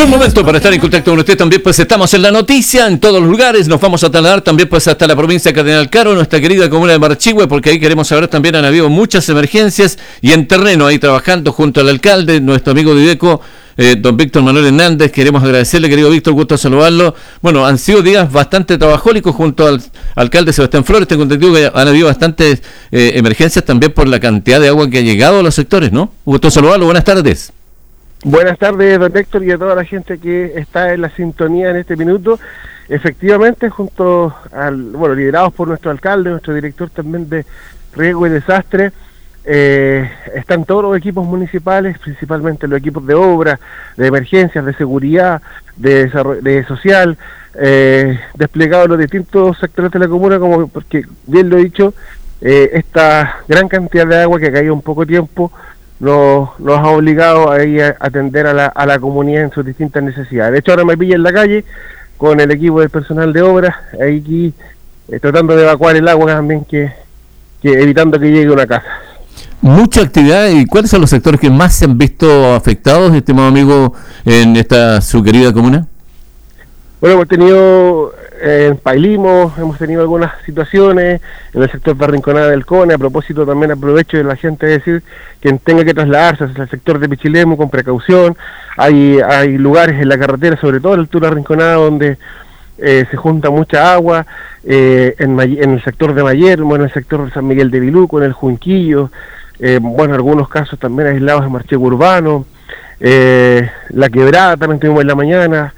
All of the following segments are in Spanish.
Buen momento para estar en contacto con usted también, pues estamos en la noticia en todos los lugares, nos vamos a trasladar también pues hasta la provincia de Cardenal Caro, nuestra querida comuna de Marchihue, porque ahí queremos saber también han habido muchas emergencias y en terreno ahí trabajando junto al alcalde, nuestro amigo de IDECO, don Víctor Manuel Hernández. Queremos agradecerle, querido Víctor, gusto saludarlo. Bueno, han sido días bastante trabajólicos junto al alcalde Sebastián Flores. Tengo entendido que han habido bastantes emergencias también por la cantidad de agua que ha llegado a los sectores, ¿no? Gusto saludarlo, buenas tardes. Buenas tardes, don Héctor, y a toda la gente que está en la sintonía en este minuto. Efectivamente, junto liderados por nuestro alcalde, nuestro director también de riesgo y desastre, están todos los equipos municipales, principalmente los equipos de obra, de emergencias, de seguridad, de social, desplegados en los distintos sectores de la comuna, como porque bien lo he dicho, esta gran cantidad de agua que ha caído en poco tiempo nos ha obligado a ir a atender a la comunidad en sus distintas necesidades. De hecho, ahora me pilla en la calle con el equipo del personal de obra, aquí tratando de evacuar el agua también, que evitando que llegue a una casa. Mucha actividad. ¿Y cuáles son los sectores que más se han visto afectados, estimado amigo, en esta su querida comuna? Bueno, hemos tenido en Pailimo, hemos tenido algunas situaciones en el sector de Rinconada del Cone. A propósito, también aprovecho de la gente de decir que tenga que trasladarse hacia el sector de Pichilemu con precaución. Hay lugares en la carretera, sobre todo en la altura de Rinconada, donde se junta mucha agua, en el sector de Mayer, en el sector de San Miguel de Viluco, en el Junquillo, algunos casos también aislados en Marchihue Urbano, La Quebrada también tuvimos en la mañana,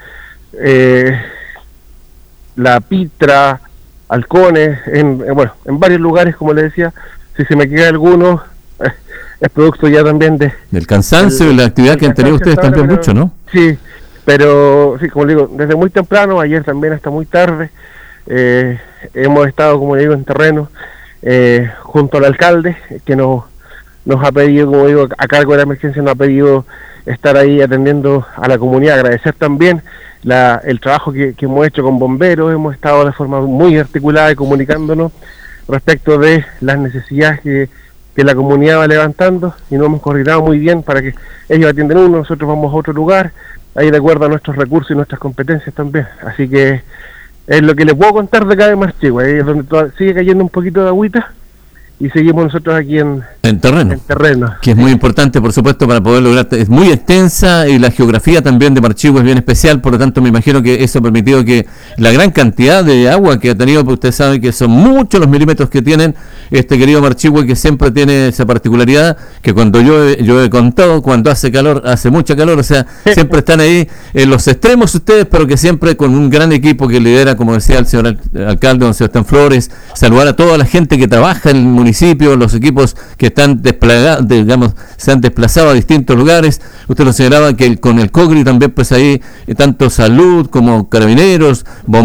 La Pitra, Halcones, en varios lugares, como les decía. Si se me queda alguno, es producto ya también del cansancio y la actividad que han tenido ustedes también mucho, ¿no? Sí, pero sí, como digo, desde muy temprano, ayer también hasta muy tarde, hemos estado, como digo, en terreno, junto al alcalde, que nos ha pedido, como digo, a cargo de la emergencia, nos ha pedido estar ahí atendiendo a la comunidad. Agradecer también el trabajo que hemos hecho con bomberos. Hemos estado de forma muy articulada y comunicándonos respecto de las necesidades que la comunidad va levantando, y nos hemos coordinado muy bien para que ellos atiendan uno, nosotros vamos a otro lugar, ahí de acuerdo a nuestros recursos y nuestras competencias también. Así que es lo que les puedo contar de acá de Marchihue, ahí es donde sigue cayendo un poquito de agüita, y seguimos nosotros aquí en terreno. Que es muy importante, por supuesto, para poder lograr. Es muy extensa y la geografía también de Marchihue es bien especial, por lo tanto me imagino que eso ha permitido que la gran cantidad de agua que ha tenido, porque ustedes saben que son muchos los milímetros que tienen este querido Marchihue, que siempre tiene esa particularidad, que cuando yo he contado, cuando hace calor, hace mucha calor, o sea, siempre están ahí en los extremos ustedes, pero que siempre con un gran equipo que lidera, como decía el señor alcalde, don Sebastián Flores. Saludar a toda la gente que trabaja en el municipio, los equipos que están desplegados, se han desplazado a distintos lugares. Usted lo señalaba que con el COCRI también, pues ahí tanto salud como carabineros,